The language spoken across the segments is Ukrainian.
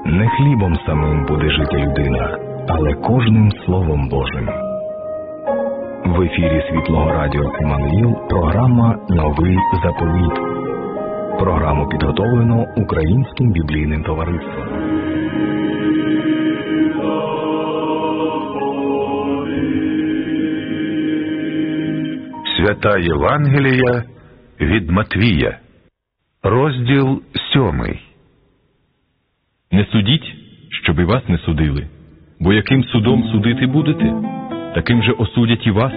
Не хлібом самим буде жити людина, але кожним Словом Божим. В ефірі Світлого Радіо Еммануїл програма «Новий заповіт». Програму підготовлено Українським біблійним товариством. Свята Євангелія від Матвія, розділ 7. Не судіть, щоб і вас не судили, бо яким судом судити будете, таким же осудять і вас.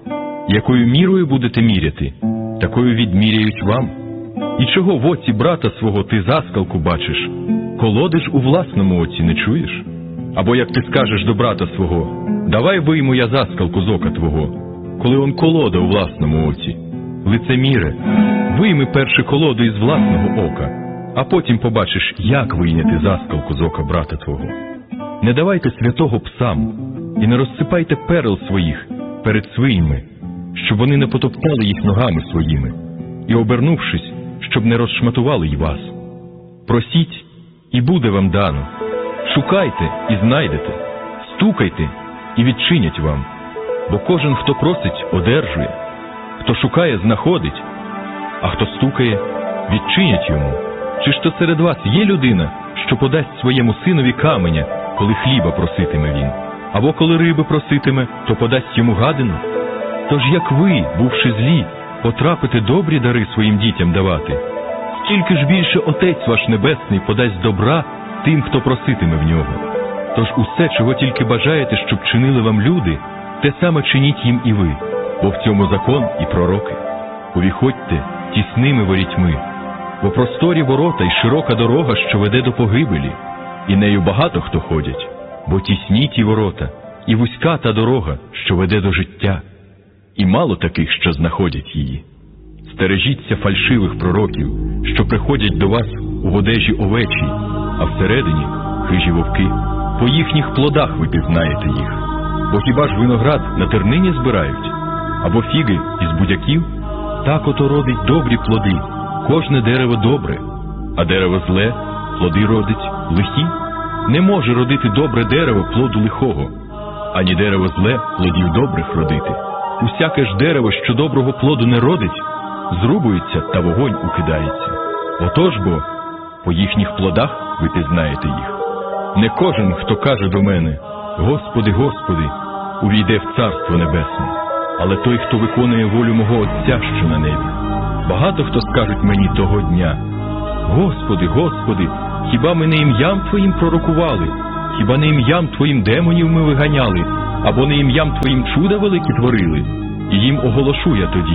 Якою мірою будете міряти, такою відміряють вам. І чого в оці брата свого ти заскалку бачиш, колоди ж у власному оці не чуєш? Або як ти скажеш до брата свого: давай вийму я заскалку з ока твого, коли он колода у власному оці. Лицеміре, вийми перше колоду із власного ока, а потім побачиш, як вийняти заскалку з ока брата твого. Не давайте святого псам, і не розсипайте перл своїх перед свинями, щоб вони не потоптали їх ногами своїми, і, обернувшись, щоб не розшматували й вас. Просіть, і буде вам дано. Шукайте, і знайдете. Стукайте, і відчинять вам. Бо кожен, хто просить, одержує. Хто шукає, знаходить. А хто стукає, відчинять йому. Чи ж то серед вас є людина, що подасть своєму синові каменя, коли хліба проситиме він? Або коли риби проситиме, то подасть йому гадину? Тож як ви, бувши злі, потрапите добрі дари своїм дітям давати, стільки ж більше Отець ваш Небесний подасть добра тим, хто проситиме в нього. Тож усе, чого тільки бажаєте, щоб чинили вам люди, те саме чиніть їм і ви, бо в цьому закон і пророки. Увіходьте тісними ворітьми, бо просторі ворота й широка дорога, що веде до погибелі, і нею багато хто ходять, бо тісні ті ворота, і вузька та дорога, що веде до життя, і мало таких, що знаходять її. Стережіться фальшивих пророків, що приходять до вас у одежі овечій, а всередині хижі вовки. По їхніх плодах ви пізнаєте їх. Бо хіба ж виноград на тернині збирають? Або фіги із будяків? Так ото родить добрі плоди, кожне дерево добре, а дерево зле плоди родить лихі. Не може родити добре дерево плоду лихого, ані дерево зле плодів добрих родити. Усяке ж дерево, що доброго плоду не родить, зрубується та вогонь укидається. Отож бо, по їхніх плодах ви пізнаєте їх. Не кожен, хто каже до мене: Господи, Господи, увійде в Царство Небесне, але той, хто виконує волю мого Отця, що на небі. Багато хто скажуть мені того дня: Господи, Господи, хіба ми не ім'ям Твоїм пророкували? Хіба не ім'ям Твоїм демонів ми виганяли? Або не ім'ям Твоїм чуда великі творили? І їм оголошу я тоді: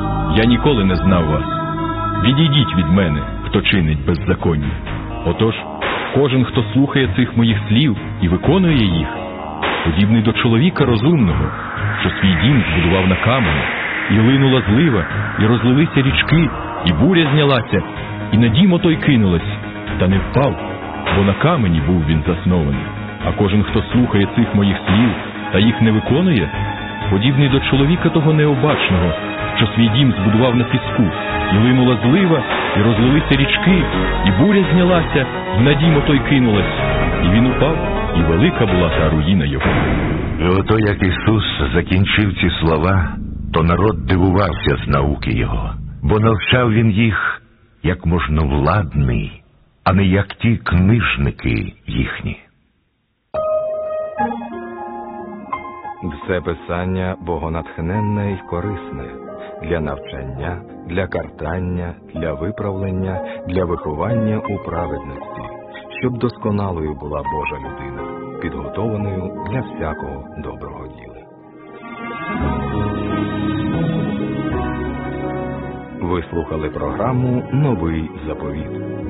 я ніколи не знав вас. Відійдіть від мене, хто чинить беззаконня. Отож, кожен, хто слухає цих моїх слів і виконує їх, подібний до чоловіка розумного, що свій дім збудував на камені, і линула злива, і розлилися річки, і буря знялася, і на дім отой кинулась, та не впав, бо на камені був він заснований. А кожен, хто слухає цих моїх слів та їх не виконує, подібний до чоловіка того необачного, що свій дім збудував на піску, і линула злива, і розлилися річки, і буря знялася, і на дім отой кинулась, і він упав, і велика була та руїна його. І ото як Ісус закінчив ці слова, то народ дивувався з науки Його, бо навчав Він їх як можновладний, а не як ті книжники їхні. Все писання богонатхненне й корисне для навчання, для картання, для виправлення, для виховання у праведності, щоб досконалою була Божа людина, підготованою для всякого доброго діла. Ви слухали програму «Новий заповіт».